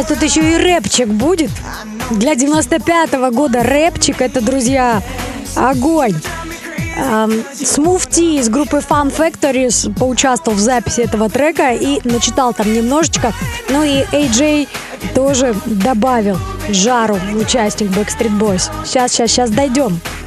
нас тут еще и рэпчик будет. Для 95-го года рэпчик — это, друзья, огонь. Smooth T из группы Fun Factory поучаствовал в записи этого трека и начитал там немножечко. Ну и AJ тоже добавил жару, участник Backstreet Boys. Сейчас дойдем.